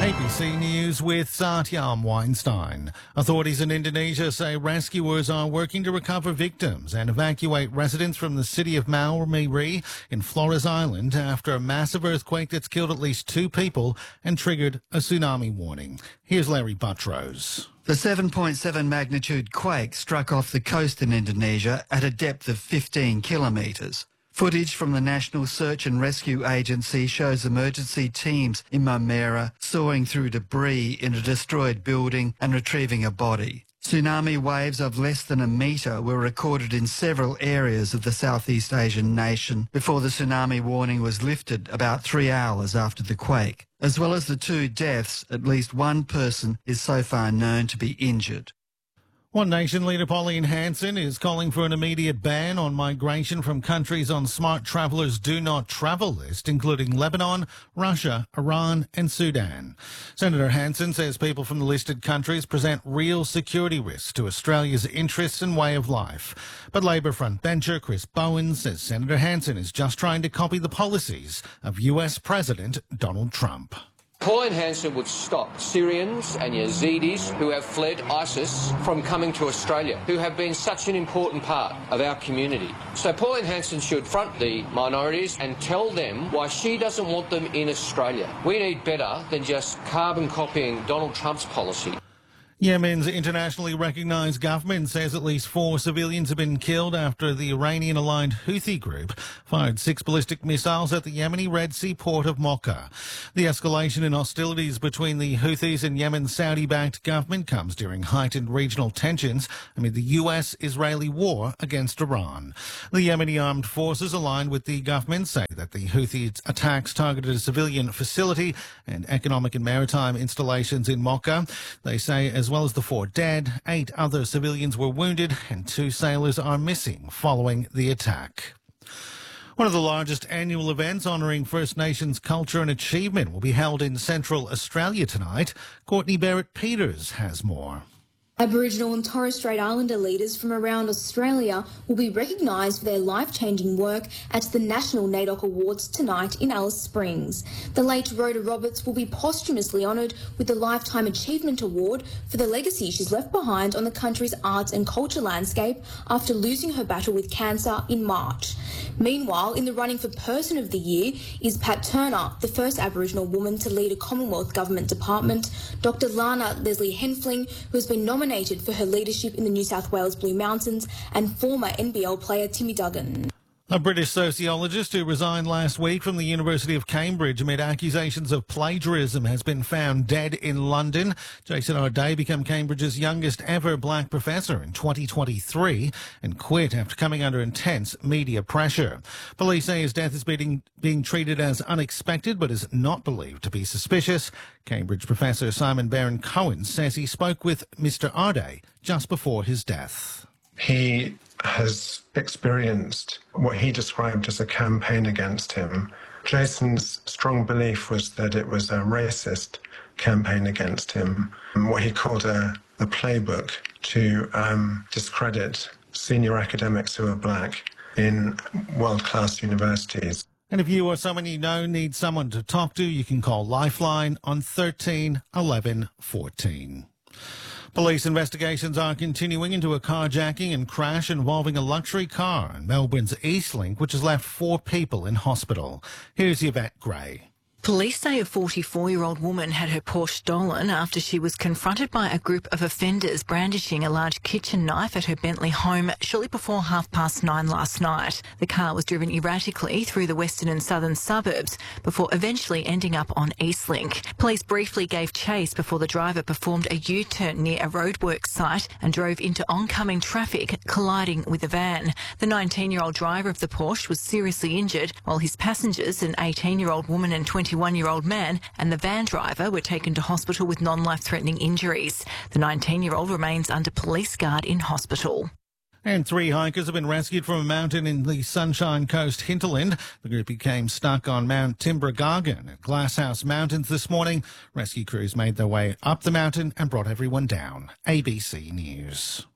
ABC News with Satyam Weinstein. Authorities in Indonesia say rescuers are working to recover victims and evacuate residents from the city of Maumere in Flores Island after a massive earthquake that's killed at least 2 people and triggered a tsunami warning. Here's Larry Buttrose. The 7.7 magnitude quake struck off the coast in Indonesia at a depth of 15 kilometres. Footage from the National Search and Rescue Agency shows emergency teams in Maumere sawing through debris in a destroyed building and retrieving a body. Tsunami waves of less than a metre were recorded in several areas of the Southeast Asian nation before the tsunami warning was lifted about 3 hours after the quake. As well as the 2 deaths, at least 1 person is so far known to be injured. One Nation leader Pauline Hanson is calling for an immediate ban on migration from countries on Smart Travellers Do Not Travel list, including Lebanon, Russia, Iran and Sudan. Senator Hanson says people from the listed countries present real security risks to Australia's interests and way of life. But Labor frontbencher Chris Bowen says Senator Hanson is just trying to copy the policies of US President Donald Trump. Pauline Hanson would stop Syrians and Yazidis who have fled ISIS from coming to Australia, who have been such an important part of our community. So Pauline Hanson should front the minorities and tell them why she doesn't want them in Australia. We need better than just carbon copying Donald Trump's policy. Yemen's internationally recognised government says at least 4 civilians have been killed after the Iranian-aligned Houthi group fired 6 ballistic missiles at the Yemeni Red Sea port of Mocha. The escalation in hostilities between the Houthis and Yemen's Saudi-backed government comes during heightened regional tensions amid the US-Israeli war against Iran. The Yemeni armed forces aligned with the government say that the Houthi attacks targeted a civilian facility and economic and maritime installations in Mocha. They say as well as the 4 dead, 8 other civilians were wounded and 2 sailors are missing following the attack. One of the largest annual events honouring First Nations culture and achievement will be held in Central Australia tonight. Courtney Barrett-Peters has more. Aboriginal and Torres Strait Islander leaders from around Australia will be recognised for their life-changing work at the National NAIDOC Awards tonight in Alice Springs. The late Rhoda Roberts will be posthumously honoured with the Lifetime Achievement Award for the legacy she's left behind on the country's arts and culture landscape after losing her battle with cancer in March. Meanwhile, in the running for Person of the Year is Pat Turner, the first Aboriginal woman to lead a Commonwealth Government department, Dr Lana Leslie Henfling, who has been nominated for her leadership in the New South Wales Blue Mountains, and former NBL player Timmy Duggan. A British sociologist who resigned last week from the University of Cambridge amid accusations of plagiarism has been found dead in London. Jason O'Day became Cambridge's youngest ever black professor in 2023 and quit after coming under intense media pressure. Police say his death is being treated as unexpected but is not believed to be suspicious. Cambridge professor Simon Baron-Cohen says he spoke with Mr. O'Day just before his death. He has experienced what he described as a campaign against him. Jason's strong belief was that it was a racist campaign against him, what he called a playbook to discredit senior academics who are black in world-class universities. And if you or someone you know needs someone to talk to, you can call Lifeline on 13 11 14. Police investigations are continuing into a carjacking and crash involving a luxury car in Melbourne's Eastlink, which has left 4 people in hospital. Here's Yvette Gray. Police say a 44-year-old woman had her Porsche stolen after she was confronted by a group of offenders brandishing a large kitchen knife at her Bentley home shortly before 9:30 last night. The car was driven erratically through the western and southern suburbs before eventually ending up on Eastlink. Police briefly gave chase before the driver performed a U-turn near a roadworks site and drove into oncoming traffic, colliding with a van. The 19-year-old driver of the Porsche was seriously injured, while his passengers, an 18-year-old woman and 21-year-old man, and the van driver were taken to hospital with non-life-threatening injuries. The 19-year-old remains under police guard in hospital. And 3 hikers have been rescued from a mountain in the Sunshine Coast hinterland. The group became stuck on Mount Timbragargan at Glasshouse Mountains this morning. Rescue crews made their way up the mountain and brought everyone down. ABC News.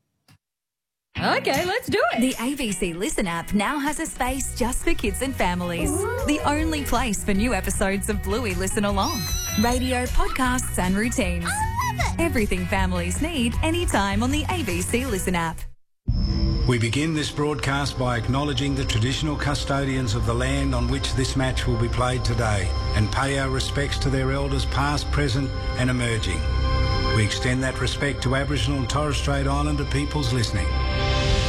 Okay, let's do it. The ABC Listen app now has a space just for kids and families. The only place for new episodes of Bluey Listen Along. Radio, podcasts and routines. Everything families need anytime on the ABC Listen app. We begin this broadcast by acknowledging the traditional custodians of the land on which this match will be played today and pay our respects to their elders past, present and emerging. We extend that respect to Aboriginal and Torres Strait Islander peoples listening.